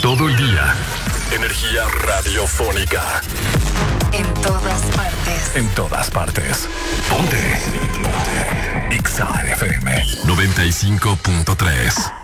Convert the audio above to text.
Todo el día. Energía radiofónica. En todas partes. En todas partes. Ponte. Ponte. Exa FM 95.3.